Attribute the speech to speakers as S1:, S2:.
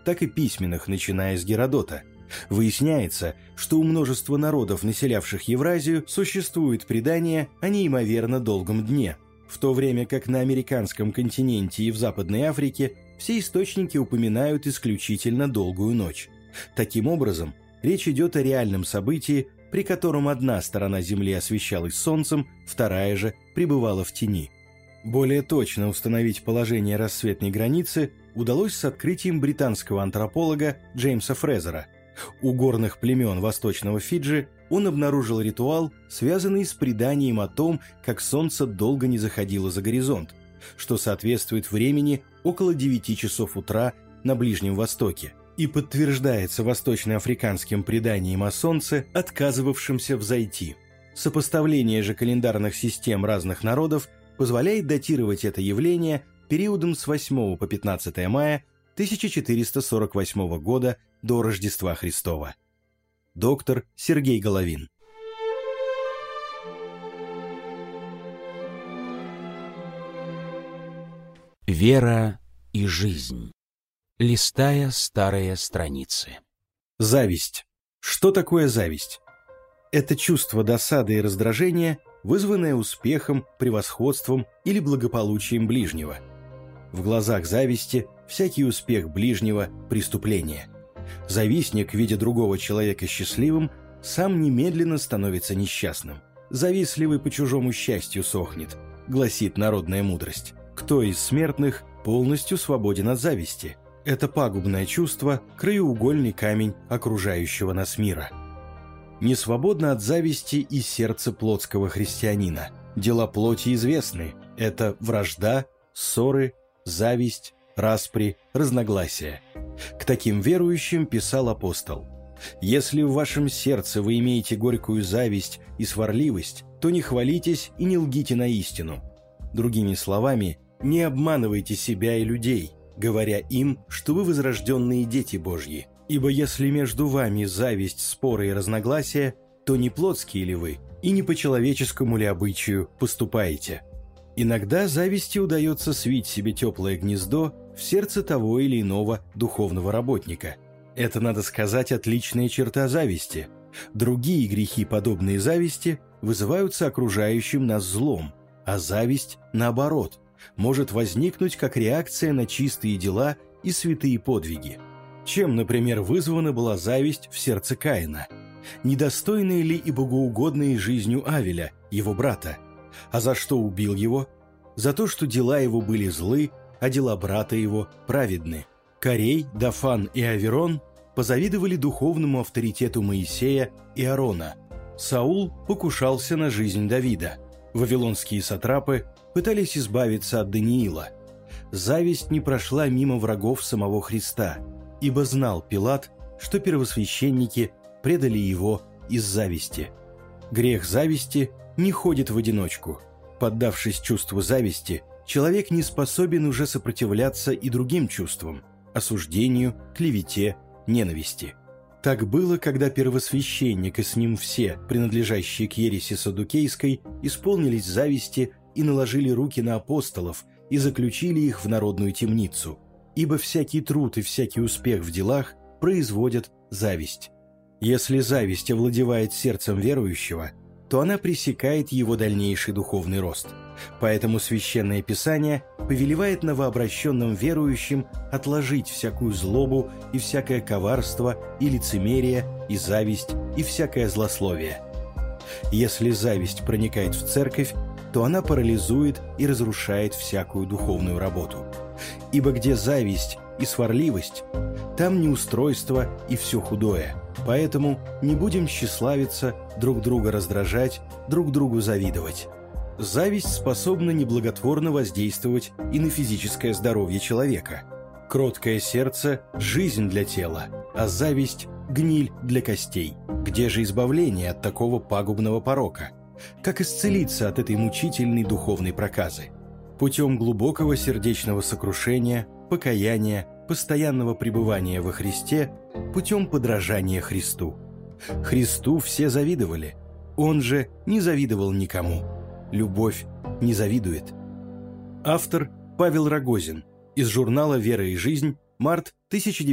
S1: так и письменных, начиная с Геродота. Выясняется, что у множества народов, населявших Евразию, существует предание о неимоверно долгом дне, в то время как на американском континенте и в Западной Африке все источники упоминают исключительно долгую ночь. Таким образом, речь идет о реальном событии, при котором одна сторона Земли освещалась солнцем, вторая же пребывала в тени. Более точно установить положение рассветной границы удалось с открытием британского антрополога Джеймса Фрезера. У горных племен Восточного Фиджи он обнаружил ритуал, связанный с преданием о том, как солнце долго не заходило за горизонт, что соответствует времени около 9 часов утра на Ближнем Востоке, и подтверждается восточноафриканским преданием о солнце, отказывавшемся взойти. Сопоставление же календарных систем разных народов позволяет датировать это явление периодом с 8 по 15 мая 1448 года до Рождества Христова. Доктор Сергей Головин.
S2: Вера и жизнь. Листая старые страницы.
S1: Зависть. Что такое зависть? Это чувство досады и раздражения, вызванное успехом, превосходством или благополучием ближнего. В глазах зависти всякий успех ближнего – преступление. Завистник, видя другого человека счастливым, сам немедленно становится несчастным. «Завистливый по чужому счастью сохнет», – гласит народная мудрость. Кто из смертных полностью свободен от зависти? Это пагубное чувство – краеугольный камень окружающего нас мира. Не свободно от зависти и сердце плотского христианина. Дела плоти известны – это вражда, ссоры, зависть, распри, разногласия. К таким верующим писал апостол: «Если в вашем сердце вы имеете горькую зависть и сварливость, то не хвалитесь и не лгите на истину». Другими словами, не обманывайте себя и людей, говоря им, что вы возрожденные дети Божьи. Ибо если между вами зависть, споры и разногласия, то не плотские ли вы, и не по человеческому ли обычаю поступаете? Иногда зависти удается свить себе теплое гнездо в сердце того или иного духовного работника. Это, надо сказать, отличная черта зависти. Другие грехи, подобные зависти, вызываются окружающим нас злом, а зависть, наоборот, может возникнуть как реакция на чистые дела и святые подвиги. Чем, например, вызвана была зависть в сердце Каина? Недостойной ли и богоугодной жизнью Авеля, его брата? А за что убил его? За то, что дела его были злы, а дела брата его праведны. Корей, Дафан и Аверон позавидовали духовному авторитету Моисея и Аарона. Саул покушался на жизнь Давида. Вавилонские сатрапы пытались избавиться от Даниила. Зависть не прошла мимо врагов самого Христа, ибо знал Пилат, что первосвященники предали его из зависти. Грех зависти не ходит в одиночку. Поддавшись чувству зависти, человек не способен уже сопротивляться и другим чувствам – осуждению, клевете, ненависти. Так было, когда первосвященник и с ним все, принадлежащие к ереси саддукейской, исполнились зависти и наложили руки на апостолов и заключили их в народную темницу, ибо всякий труд и всякий успех в делах производят зависть. Если зависть овладевает сердцем верующего, то она пресекает его дальнейший духовный рост. Поэтому Священное Писание повелевает новообращенным верующим отложить всякую злобу и всякое коварство и лицемерие, и зависть, и всякое злословие. Если зависть проникает в церковь, то она парализует и разрушает всякую духовную работу. Ибо где зависть и сварливость, там неустройство и все худое. Поэтому не будем тщеславиться, друг друга раздражать, друг другу завидовать. Зависть способна неблаготворно воздействовать и на физическое здоровье человека. Кроткое сердце – жизнь для тела, а зависть – гниль для костей. Где же избавление от такого пагубного порока? Как исцелиться от этой мучительной духовной проказы? Путем глубокого сердечного сокрушения, покаяния, постоянного пребывания во Христе, путем подражания Христу. Христу все завидовали, Он же не завидовал никому. Любовь не завидует. Автор Павел Рогозин. Из журнала «Вера и жизнь», март 1900